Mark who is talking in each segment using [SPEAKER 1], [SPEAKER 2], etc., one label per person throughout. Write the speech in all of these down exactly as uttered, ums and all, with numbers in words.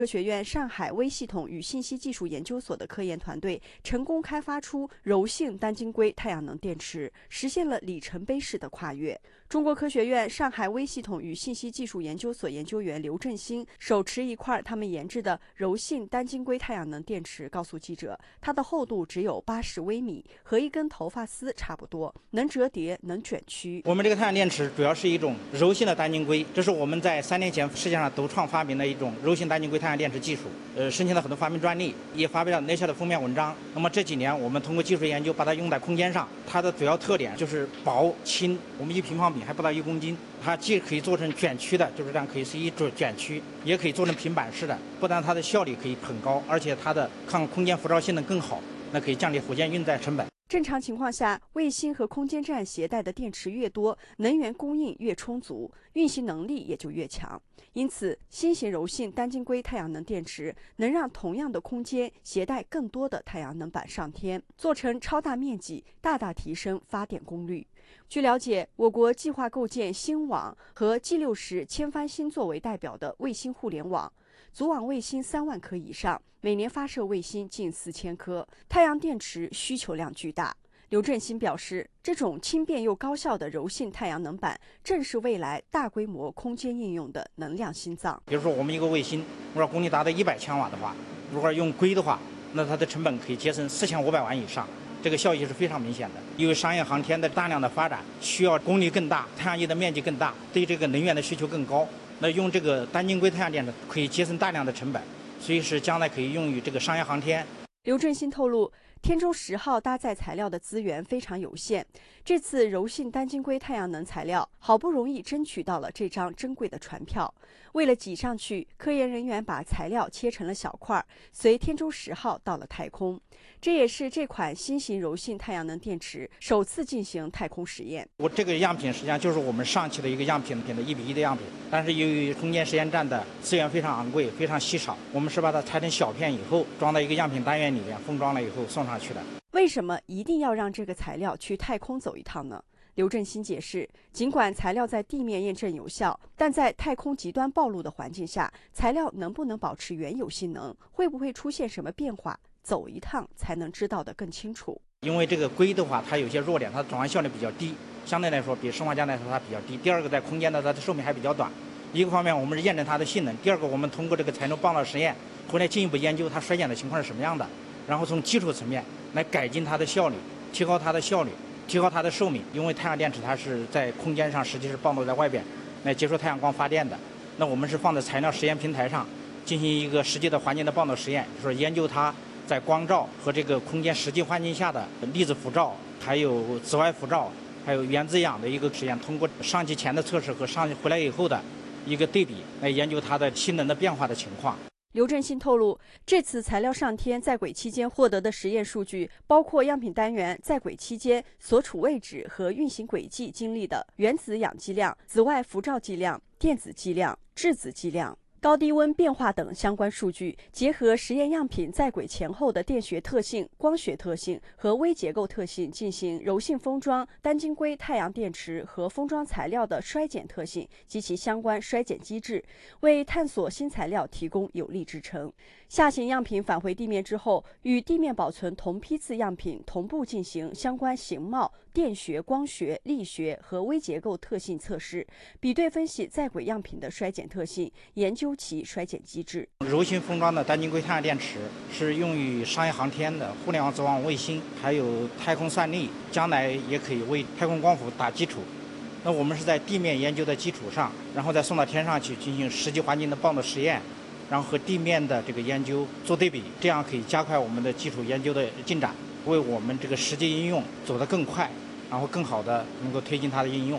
[SPEAKER 1] 科学院上海微系统与信息技术研究所的科研团队成功开发出柔性单晶硅太阳能电池，实现了里程碑式的跨越。中国科学院上海微系统与信息技术研究所研究员刘振兴手持一块他们研制的柔性单晶硅太阳能电池，告诉记者，它的厚度只有八十微米，和一根头发丝差不多，能折叠，能卷曲。
[SPEAKER 2] 我们这个太阳电池主要是一种柔性的单晶硅，这是我们在三年前世界上独创发明的一种柔性单晶硅太阳电池技术，呃，申请了很多发明专利，也发表了 Nature 的封面文章。那么这几年我们通过技术研究把它用在空间上，它的主要特点就是薄轻，我们一平方米还不到一公斤。它既可以做成卷曲的，就是这样可以是一种卷曲，也可以做成平板式的。不但它的效率可以很高，而且它的抗空间辐照性能更好，那可以降低火箭运载成本。
[SPEAKER 1] 正常情况下，卫星和空间站携带的电池越多，能源供应越充足，运行能力也就越强。因此，新型柔性单晶硅太阳能电池能让同样的空间携带更多的太阳能板上天，做成超大面积，大大提升发电功率。据了解，我国计划构建星网和 G 六十千帆星作为代表的卫星互联网，组网卫星三万颗以上，每年发射卫星近四千颗，太阳电池需求量巨大。刘振兴表示，这种轻便又高效的柔性太阳能板，正是未来大规模空间应用的能量心脏。
[SPEAKER 2] 比如说，我们一个卫星，如果功率达到一百千瓦的话，如果用硅的话，那它的成本可以节省四千五百万以上。这个效益是非常明显的。因为商业航天的大量的发展，需要功率更大，太阳翼的面积更大，对这个能源的需求更高。那用这个单晶硅太阳电池可以节省大量的成本，所以是将来可以用于这个商业航天。
[SPEAKER 1] 刘振兴透露，天舟十号搭载材料的资源非常有限，这次柔性单晶硅太阳能材料好不容易争取到了这张珍贵的船票。为了挤上去，科研人员把材料切成了小块，随天舟十号到了太空。这也是这款新型柔性太阳能电池首次进行太空实验。
[SPEAKER 2] 我这个样品实际上就是我们上期的一个样品品的一比一的样品，但是由于空间实验站的资源非常昂贵，非常稀少，我们是把它拆成小片以后，装到一个样品单元里面，封装了以后送上去的。
[SPEAKER 1] 为什么一定要让这个材料去太空走一趟呢？刘振兴解释，尽管材料在地面验证有效，但在太空极端暴露的环境下，材料能不能保持原有性能，会不会出现什么变化，走一趟才能知道得更清楚。
[SPEAKER 2] 因为这个硅的话，它有些弱点，它的转换效率比较低，相对来说比生化镓来说它比较低。第二个，在空间呢，它的寿命还比较短。一个方面我们是验证它的性能，第二个我们通过这个材料棒道实验回来进一步研究它衰减的情况是什么样的，然后从基础层面来改进它的效率，提高它的效率，提高它的寿命。因为太阳电池它是在空间上实际是暴露在外边来接受太阳光发电的，那我们是放在材料实验平台上进行一个实际的环境的棒道实验，就是研究它在光照和这个空间实际环境下的粒子辐照，还有紫外辐照，还有原子氧的一个实验，通过上机前的测试和上机回来以后的一个对比，来研究它的性能的变化的情况。
[SPEAKER 1] 刘振兴透露，这次材料上天在轨期间获得的实验数据，包括样品单元在轨期间所处位置和运行轨迹经历的原子氧剂量、紫外辐照剂量、电子剂量、质子剂量、高低温变化等相关数据，结合实验样品在轨前后的电学特性、光学特性和微结构特性，进行柔性封装单晶硅太阳电池和封装材料的衰减特性及其相关衰减机制，为探索新材料提供有力支撑。下行样品返回地面之后，与地面保存同批次样品同步进行相关形貌、电学、光学、力学和微结构特性测试，比对分析在轨样品的衰减特性，研究其衰减机制。
[SPEAKER 2] 柔性封装的单晶硅太阳电池是用于商业航天的互联网组网卫星，还有太空算力，将来也可以为太空光伏打基础。那我们是在地面研究的基础上，然后再送到天上去进行实际环境的棒道实验，然后和地面的这个研究做对比，这样可以加快我们的基础研究的进展，为我们这个实际应用走得更快，然後更好的能夠推進它的應用。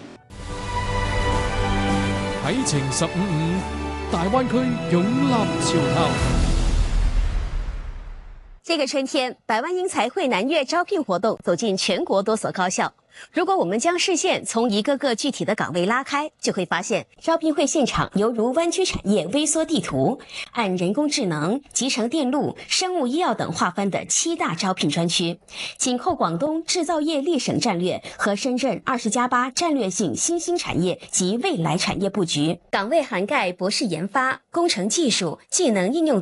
[SPEAKER 3] 喺晴十五五，大灣區擁立潮頭。
[SPEAKER 4] 这个春天，百萬英才匯南粵招聘活動走進全國多所高校。 如果我们将视线从一个个具体的岗位拉开，就会发现招聘会现场犹如湾区产业微缩地图，按人工智能、集成电路、生物医药等划分的七大招聘专区，紧扣广东制造业历省战略和深圳二十加八战略性新兴产业及未来产业布局。岗位涵盖博士研发、工程技术、技能应用